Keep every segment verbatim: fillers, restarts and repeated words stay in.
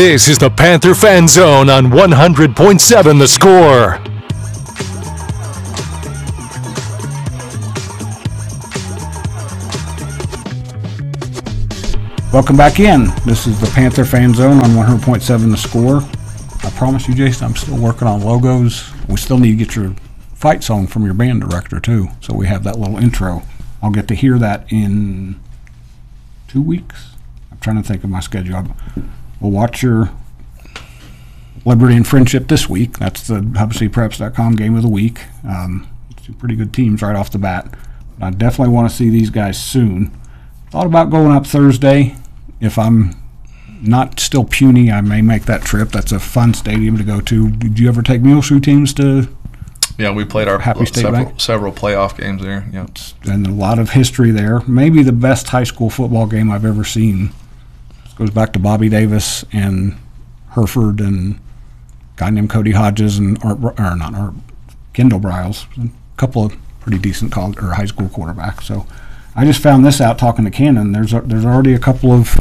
This is the Panther Fan Zone on one hundred point seven The Score. Welcome back in. This is the Panther Fan Zone on one hundred point seven The Score. I promise you, Jason, I'm still working on logos. We still need to get your fight song from your band director, too. So we have that little intro. I'll get to hear that in two weeks. I'm trying to think of my schedule. We'll watch your Liberty and Friendship this week. That's the Hub City Preps dot com game of the week. Um, two pretty good teams right off the bat. But I definitely want to see these guys soon. Thought about going up Thursday. If I'm not still puny, I may make that trip. That's a fun stadium to go to. Did you ever take Mule Shoe teams to? Yeah, we played our Happy State several, Bank? several playoff games there. Yeah, And a lot of history there. Maybe the best high school football game I've ever seen. This goes back to Bobby Davis and Hereford and a guy named Cody Hodges and Art, or not Art, Kendall Briles. A couple of pretty decent college or high school quarterbacks. So I just found this out talking to Cannon. There's a, there's already a couple of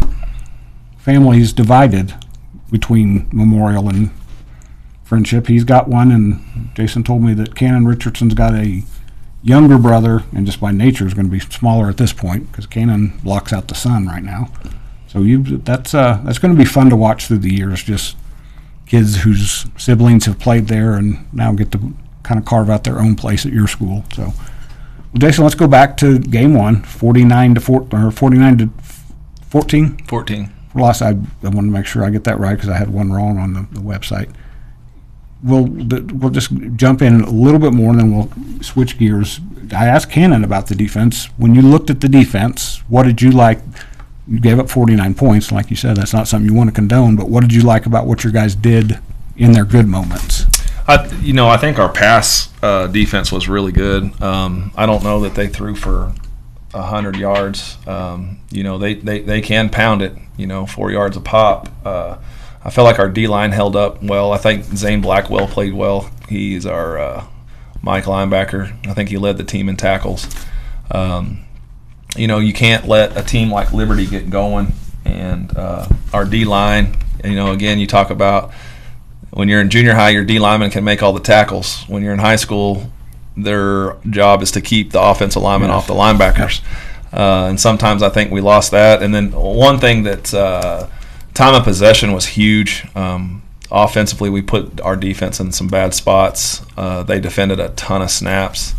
families divided between Memorial and Friendship. He's got one, and Jason told me that Cannon Richardson's got a younger brother, and just by nature is going to be smaller at this point because Cannon blocks out the sun right now. So you that's uh, that's going to be fun to watch through the years. Just kids whose siblings have played there and now get to kind of carve out their own place at your school. So, well, Jason, let's go back to game one, forty-nine to four, or forty-nine to fourteen. fourteen. Lost. I, I want to make sure I get that right because I had one wrong on the, the website. We'll we'll just jump in a little bit more, and then we'll switch gears. I asked Cannon about the defense. When you looked at the defense, what did you like? You gave up forty-nine points. Like you said, that's not something you want to condone, but what did you like about what your guys did in their good moments? I, you know, I think our pass uh, defense was really good. Um, I don't know that they threw for one hundred yards. Um, you know, they, they, they can pound it, you know, four yards a pop. Uh, I feel like our D-line held up well. I think Zane Blackwell played well. He's our uh, Mike linebacker. I think he led the team in tackles. Um, you know, you can't let a team like Liberty get going. And uh, our D-line, you know, again, you talk about when you're in junior high, your D-lineman can make all the tackles. When you're in high school, their job is to keep the offensive linemen yes. off the linebackers. Uh, and sometimes I think we lost that. And then one thing that uh, – time of possession was huge. Um, offensively, we put our defense in some bad spots. Uh, they defended a ton of snaps.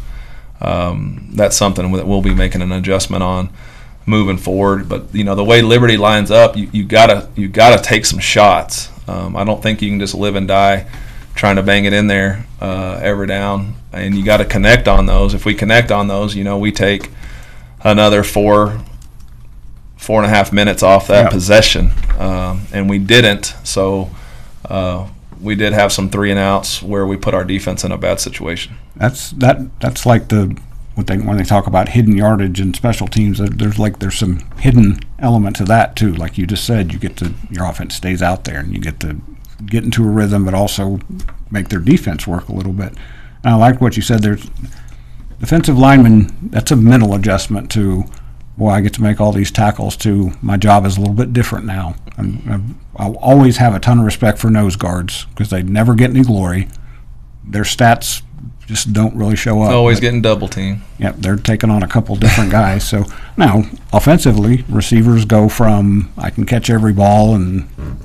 Um, that's something that we'll be making an adjustment on moving forward. But you know, the way Liberty lines up, you, you gotta you gotta take some shots. Um, I don't think you can just live and die trying to bang it in there uh, every down, and you got to connect on those. If we connect on those, you know, we take another four. four and a half minutes off that yeah. possession, um, and we didn't. So uh, we did have some three and outs where we put our defense in a bad situation. That's that. That's like the what they when they talk about hidden yardage and special teams. There's like there's some hidden element to that too. Like you just said, you get to your offense stays out there, and you get to get into a rhythm, but also make their defense work a little bit. And I like what you said. There's defensive linemen. That's a mental adjustment to. Boy, I get to make all these tackles too. My job is a little bit different now. I'm, I'll always have a ton of respect for nose guards because they never get any glory. Their stats just don't really show up. Always but, getting double team. Yeah, they're taking on a couple different guys. So now, offensively, receivers go from I can catch every ball and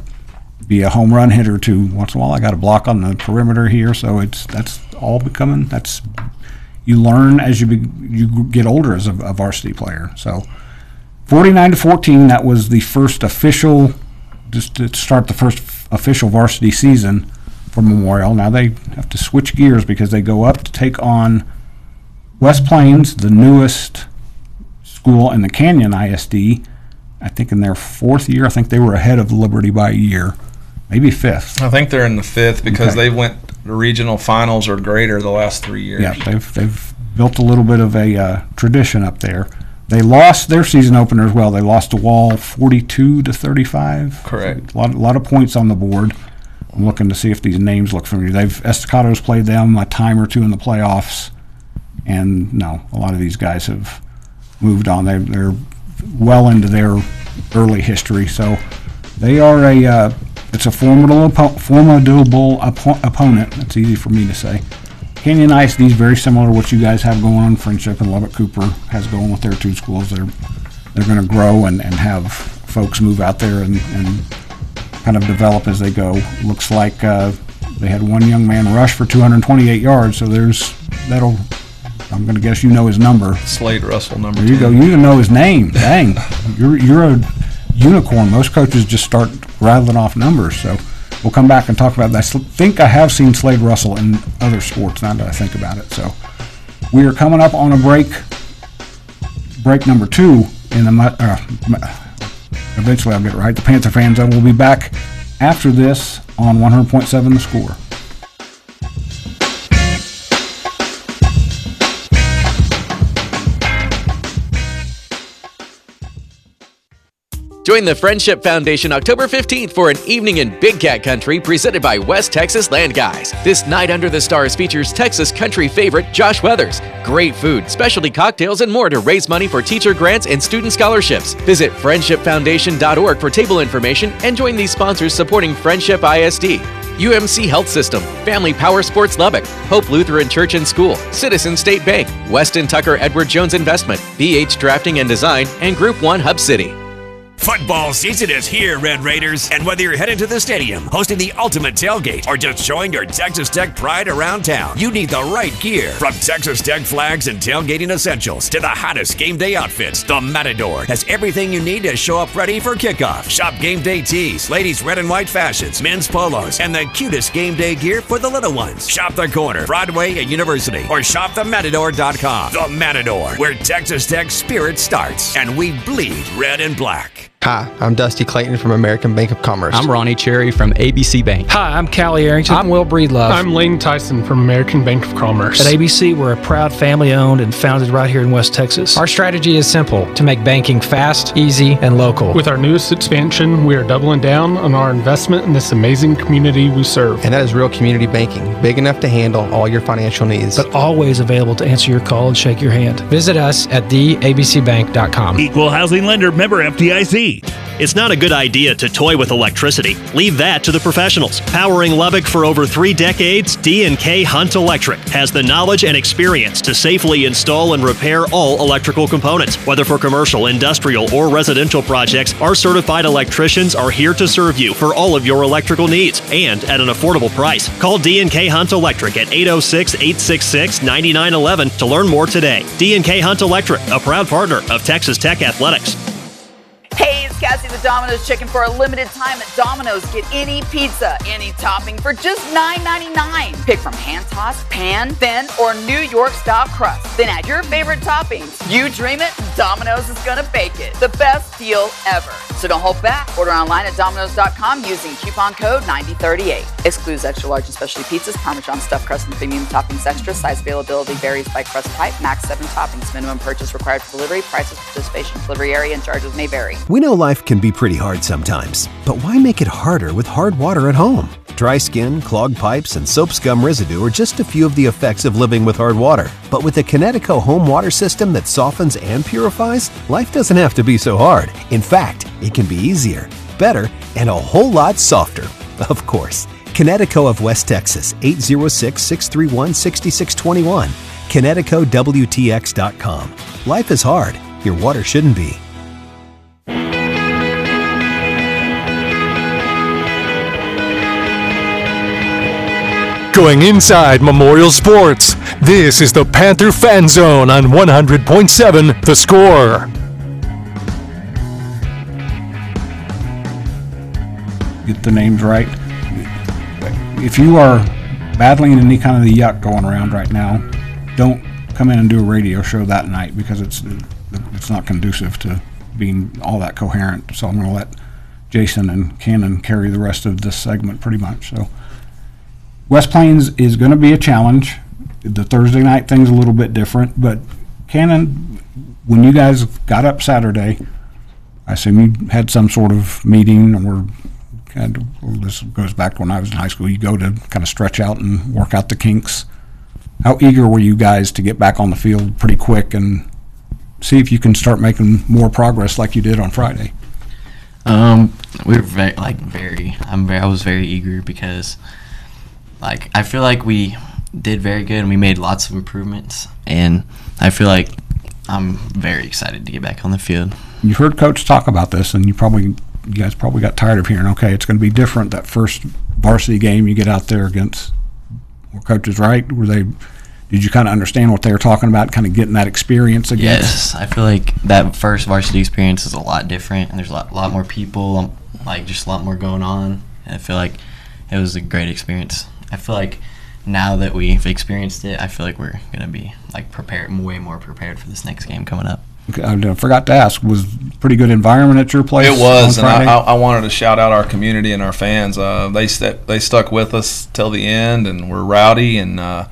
be a home run hitter to once in a while I got to block on the perimeter here. So it's that's all becoming that's. You learn as you be, you get older as a, a varsity player. So, forty-nine to fourteen. That was the first official, just to start the first official varsity season for Memorial. Now they have to switch gears because they go up to take on West Plains, the newest school in the Canyon I S D. I think in their fourth year. I think they were ahead of Liberty by a year, maybe fifth. I think they're in the fifth because okay. they went. The regional finals or greater the last three years. Yeah, they've they've built a little bit of a uh, tradition up there. They lost their season opener as well. They lost to Wall forty-two to thirty-five. Correct. So a lot, a lot of points on the board. I'm looking to see if these names look familiar. They've Estacado's played them a time or two in the playoffs, and no, a lot of these guys have moved on. They, they're well into their early history, so they are a uh, it's a formidable, oppo- formidable oppo- opponent. That's easy for me to say. Canyon I S D is very similar to what you guys have going on. Friendship and Lubbock Cooper has going with their two schools. They're they're going to grow and, and have folks move out there and, and kind of develop as they go. Looks like uh, they had one young man rush for two hundred twenty-eight yards. So there's that'll. I'm going to guess you know his number. Slade Russell, number There you ten. go. You even know his name. Dang, you're you're a unicorn. Most coaches just start rattling off numbers. So we'll come back and talk about that. I think I have seen Slade Russell in other sports, now that I think about it. So we are coming up on a break, break number two in the, uh, eventually I'll get it right, the Panther Fan Zone. We'll be back after this on one hundred point seven The Score. Join the Friendship Foundation October fifteenth for an evening in Big Cat Country presented by West Texas Land Guys. This night under the stars features Texas country favorite Josh Weathers. Great food, specialty cocktails, and more to raise money for teacher grants and student scholarships. Visit friendship foundation dot org for table information and join these sponsors supporting Friendship I S D. U M C Health System, Family Power Sports Lubbock, Hope Lutheran Church and School, Citizen State Bank, Weston Tucker Edward Jones Investment, B H Drafting and Design, and Group one Hub City. Football season is here, Red Raiders, and whether you're headed to the stadium, hosting the ultimate tailgate, or just showing your Texas Tech pride around town, you need the right gear. From Texas Tech flags and tailgating essentials to the hottest game day outfits, the Matador has everything you need to show up ready for kickoff. Shop game day tees, ladies' red and white fashions, men's polos, and the cutest game day gear for the little ones. Shop the corner, Broadway and University, or shop the matador dot com. The Matador, where Texas Tech spirit starts, and we bleed red and black. Hi, I'm Dusty Clayton from American Bank of Commerce. I'm Ronnie Cherry from A B C Bank. Hi, I'm Callie Arrington. I'm Will Breedlove. I'm Lane Tyson from American Bank of Commerce. At A B C, we're a proud family-owned and founded right here in West Texas. Our strategy is simple: to make banking fast, easy, and local. With our newest expansion, we are doubling down on our investment in this amazing community we serve. And that is real community banking, big enough to handle all your financial needs. But always available to answer your call and shake your hand. Visit us at the a b c bank dot com. Equal housing lender, member F D I C. It's not a good idea to toy with electricity. Leave that to the professionals. Powering Lubbock for over three decades, D and K Hunt Electric has the knowledge and experience to safely install and repair all electrical components. Whether for commercial, industrial, or residential projects, our certified electricians are here to serve you for all of your electrical needs and at an affordable price. Call D and K Hunt Electric at eight oh six, eight six six, nine nine one one to learn more today. D and K Hunt Electric, a proud partner of Texas Tech Athletics. Hey, it's Cassie the Domino's Chicken. For a limited time at Domino's, get any pizza, any topping for just nine ninety-nine. Pick from hand-tossed, pan, thin, or New York-style crust. Then add your favorite toppings. You dream it, Domino's is gonna bake it. The best deal ever. So don't hold back. Order online at domino's dot com using coupon code ninety thirty-eight. Excludes extra large and specialty pizzas, Parmesan stuffed crust, and premium toppings extra. Size availability varies by crust type. Max seven toppings. Minimum purchase required for delivery. Prices, participation, delivery area, and charges may vary. We know life can be pretty hard sometimes, but why make it harder with hard water at home? Dry skin, clogged pipes, and soap scum residue are just a few of the effects of living with hard water. But with the Connecticut home water system that softens and purifies, life doesn't have to be so hard. In fact, it can be easier, better, and a whole lot softer. Of course. Connecticut of West Texas, eight oh six, six three one, six six two one. Connecticut W T X dot com. Life is hard. Your water shouldn't be. Going inside Memorial Sports, this is the Panther Fan Zone on one hundred point seven The Score. Get the names right. If you are battling any kind of the yuck going around right now, don't come in and do a radio show that night because it's it's not conducive to being all that coherent. So I'm going to let Jason and Cannon carry the rest of this segment pretty much. So West Plains is going to be a challenge. The Thursday night thing's a little bit different, but Cannon, when you guys got up Saturday, I assume you had some sort of meeting, or kind of, well, this goes back to when I was in high school. You go to kind of stretch out and work out the kinks. How eager were you guys to get back on the field pretty quick and see if you can start making more progress like you did on Friday? Um, we were very, like, very, I'm very, I was very eager because, like, I feel like we did very good and we made lots of improvements, and I feel like I'm very excited to get back on the field. You heard Coach talk about this, and you probably, you guys probably got tired of hearing, okay, it's going to be different that first varsity game you get out there against. Were coaches right? Were they? Did you kind of understand what they were talking about, kind of getting that experience against? Yes, I feel like that first varsity experience is a lot different, and there's a lot, lot more people, um, like just a lot more going on. And I feel like it was a great experience. I feel like now that we've experienced it, I feel like we're gonna be like prepared, way more prepared for this next game coming up. Okay, I forgot to ask, was pretty good environment at your place? It was, and I, I wanted to shout out our community and our fans. Uh, they st- they stuck with us till the end, and we're rowdy, and uh,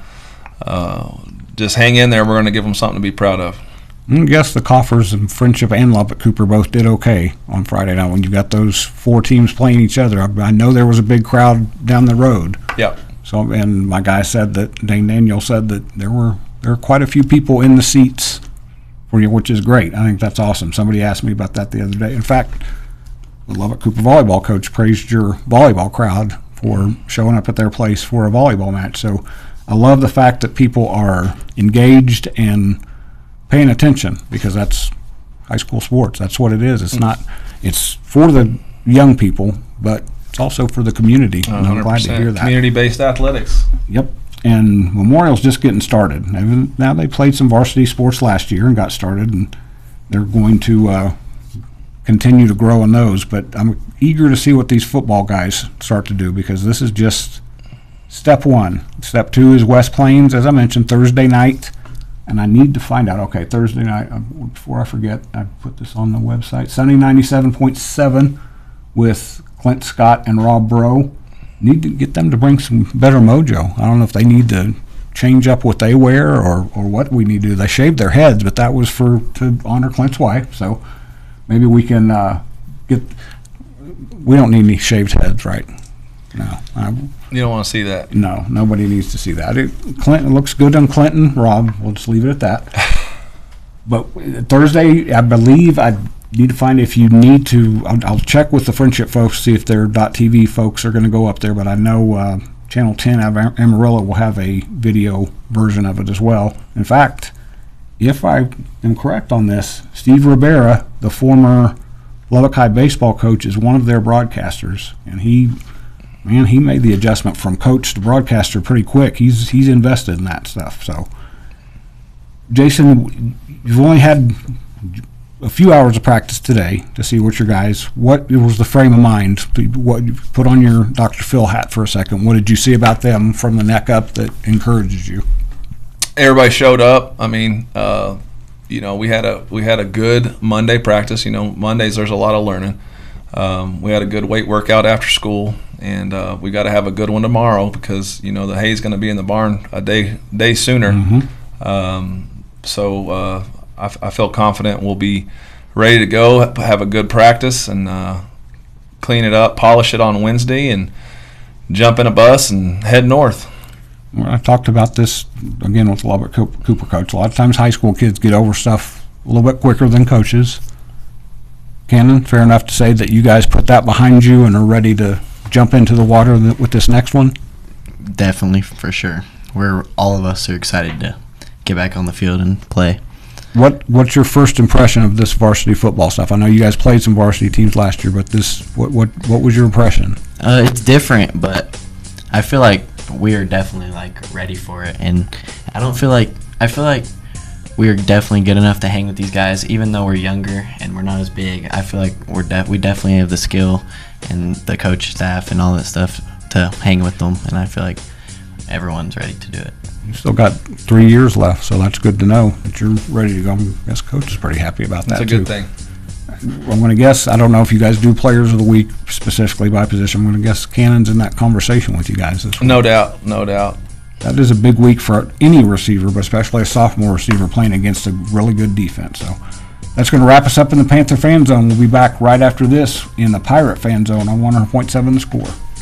uh, just hang in there. We're going to give them something to be proud of. I guess the Coffers and Friendship and Lubbock Cooper both did okay on Friday night when you got those four teams playing each other. I, I know there was a big crowd down the road. Yep. So, and my guy said that, Dane Daniel said that there were there were quite a few people in the seats, which is great. I think that's awesome. Somebody asked me about that the other day. In fact, the Lubbock Cooper volleyball coach praised your volleyball crowd for showing up at their place for a volleyball match. So I love the fact that people are engaged and paying attention, because that's high school sports. That's what it is. It's not, it's for the young people, but it's also for the community. And I'm glad to hear that. Community-based athletics. Yep. And Memorial's just getting started. Now they played some varsity sports last year and got started, and they're going to uh, continue to grow in those. But I'm eager to see what these football guys start to do, because this is just step one. Step two is West Plains, as I mentioned, Thursday night. And I need to find out, okay, Thursday night, uh, before I forget, I put this on the website, Sunny ninety-seven point seven with Clint Scott and Rob Bro. Need to get them to bring some better mojo. I don't know if they need to change up what they wear or, or what we need to do. They shaved their heads, but that was for to honor Clint's wife. So maybe we can uh, get. We don't need any shaved heads, right? No. I, you don't want to see that. No, nobody needs to see that. It, Clinton looks good on Clinton. Rob, we'll just leave it at that. But Thursday, I believe I. Need to find if you need to. I'll, I'll check with the Friendship folks, see if their .T V folks are going to go up there. But I know uh, Channel ten out of Amarillo will have a video version of it as well. In fact, if I am correct on this, Steve Rivera, the former Lubbock High baseball coach, is one of their broadcasters, and he, man, he made the adjustment from coach to broadcaster pretty quick. He's he's invested in that stuff. So, Jason, you've only had a few hours of practice today to see what your guys, what was the frame of mind, what you put on your Doctor Phil hat for a second. What did you see about them from the neck up that encourages you? Everybody showed up. I mean, uh, you know, we had a we had a good Monday practice. You know, Mondays there's a lot of learning. Um, we had a good weight workout after school, and uh, we got to have a good one tomorrow, because you know the hay's going to be in the barn a day day sooner. Mm-hmm. Um, so. Uh, I, I feel confident we'll be ready to go, have a good practice, and uh, clean it up, polish it on Wednesday, and jump in a bus and head north. Well, I talked about this again with the Lubbock Cooper coach. A lot of times high school kids get over stuff a little bit quicker than coaches. Cannon, fair enough to say that you guys put that behind you and are ready to jump into the water with this next one? Definitely, for sure. We're all of us are excited to get back on the field and play. What What's your first impression of this varsity football stuff? I know you guys played some varsity teams last year, but this what what what was your impression? Uh, it's different, but I feel like we are definitely like ready for it, and I don't feel like I feel like we are definitely good enough to hang with these guys, even though we're younger and we're not as big. I feel like we're de- we definitely have the skill and the coach staff and all that stuff to hang with them, and I feel like everyone's ready to do it. You still got three years left, so that's good to know that you're ready to go. I guess coach is pretty happy about that, too. That's a good thing. I'm going to guess, I don't know if you guys do players of the week specifically by position. I'm going to guess Cannon's in that conversation with you guys this week. No doubt, no doubt. That is a big week for any receiver, but especially a sophomore receiver playing against a really good defense. So that's going to wrap us up in the Panther Fan Zone. We'll be back right after this in the Pirate Fan Zone on one hundred point seven The Score.